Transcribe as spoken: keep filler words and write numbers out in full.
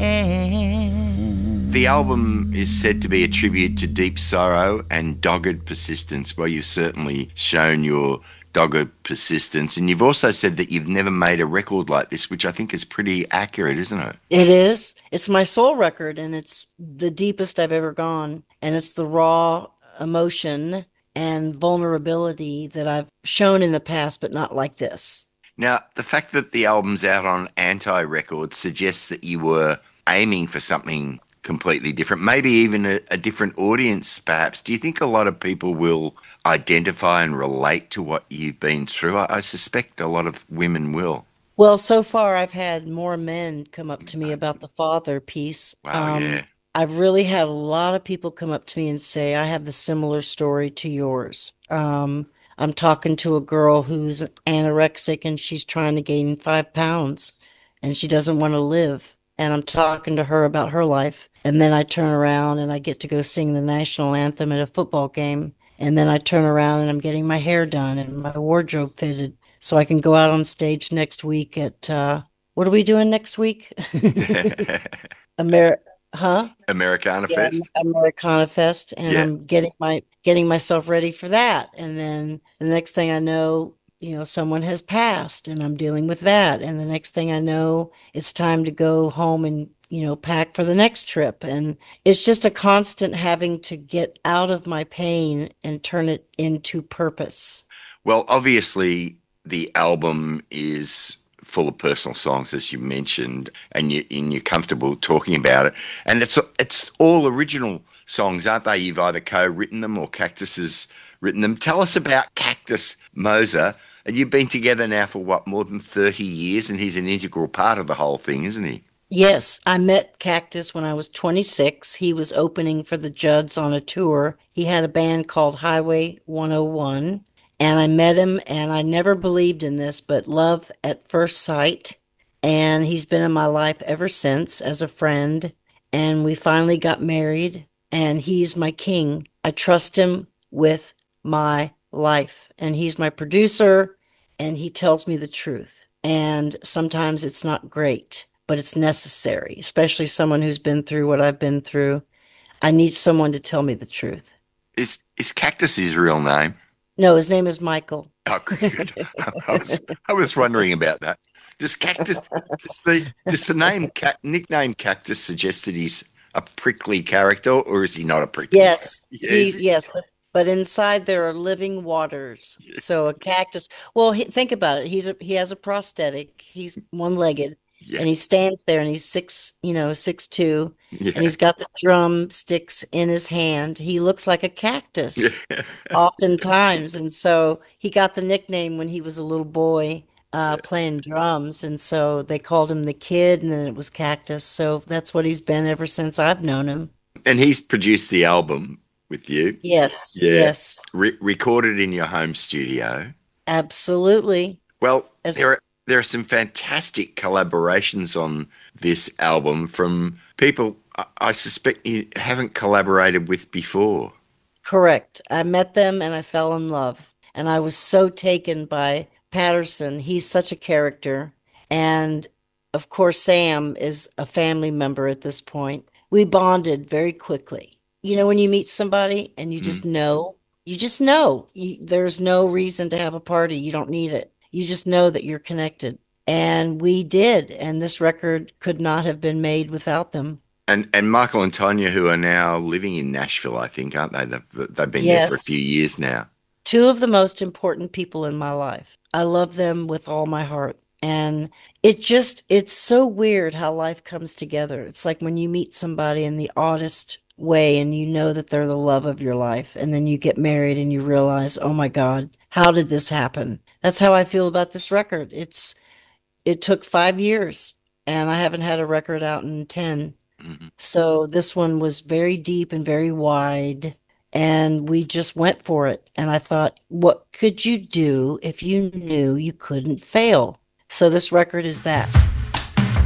The album is said to be a tribute to deep sorrow and dogged persistence. Well, you've certainly shown your dogged persistence. And you've also said that you've never made a record like this, which I think is pretty accurate, isn't it? It is. It's my soul record, and it's the deepest I've ever gone. And it's the raw emotion and vulnerability that I've shown in the past, but not like this. Now, the fact that the album's out on Anti Records suggests that you were aiming for something completely different, maybe even a, a different audience, perhaps. Do you think a lot of people will identify and relate to what you've been through? I, I suspect a lot of women will. Well, so far I've had more men come up to me about the father piece. Wow, Um, yeah. I've really had a lot of people come up to me and say, I have the similar story to yours. Um, I'm talking to a girl who's anorexic and she's trying to gain five pounds and she doesn't want to live. And I'm talking to her about her life. And then I turn around and I get to go sing the national anthem at a football game. And then I turn around and I'm getting my hair done and my wardrobe fitted so I can go out on stage next week at uh, what are we doing next week? Amer huh? Americana Yeah, Fest? Americana Fest, and Yeah. I'm getting my getting myself ready for that. And then the next thing I know, you know, someone has passed, and I'm dealing with that. And the next thing I know, it's time to go home and, you know, pack for the next trip. And it's just a constant having to get out of my pain and turn it into purpose. Well, obviously, the album is full of personal songs, as you mentioned, and you and you're comfortable talking about it. And it's it's all original songs, aren't they? You've either co-written them or Cactus has written them. Tell us about Cactus Moser. And you've been together now for what, more than thirty years, and he's an integral part of the whole thing, isn't he? Yes, I met Cactus when I was twenty-six. He was opening for the Judds on a tour. He had a band called Highway one oh one, and I met him, and I never believed in this, but love at first sight. And he's been in my life ever since as a friend. And we finally got married, and he's my king. I trust him with my life, and he's my producer, and he tells me the truth. And sometimes it's not great, but it's necessary, especially someone who's been through what I've been through. I need someone to tell me the truth. Is is Cactus his real name? No, his name is Michael. Oh, good. I was I was wondering about that. Does Cactus does the does the name Ca- nickname Cactus suggest that he's a prickly character, or is he not a prickly character? Yes, Yeah, he, is he? yes, but, but inside there are living waters. So a cactus. Well, he, think about it. He's a he has a prosthetic. He's one-legged, Yeah, and he stands there, and he's six, you know, six two, and yeah, he's got the drumsticks in his hand. He looks like a cactus yeah. oftentimes, and so he got the nickname when he was a little boy uh, playing drums, and so they called him the Kid, and then it was Cactus. So that's what he's been ever since I've known him. And he's produced the album with you. Yes, Yeah, yes, Re- recorded in your home studio. absolutely. Well, As there are there are some fantastic collaborations on this album from people I, I suspect you haven't collaborated with before. correct. I met them and I fell in love. And I was so taken by Patterson. He's such a character. And of course, Sam is a family member at this point. We bonded very quickly. You know, when you meet somebody and you Mm. just know, you just know you, there's no reason to have a party. You don't need it. You just know that you're connected. And we did. And this record could not have been made without them. And and Michael and Tonya, who are now living in Nashville, I think, aren't they? They've, they've been there for a few Yes. years now. Two of the most important people in my life. I love them with all my heart. And it just, it's so weird how life comes together. It's like when you meet somebody in the oddest way and you know that they're the love of your life. And then you get married and you realize, oh my God, how did this happen? That's how I feel about this record. It's, it took five years and I haven't had a record out in ten. Mhm. So this one was very deep and very wide, and we just went for it. And I thought, what could you do if you knew you couldn't fail? So this record is that.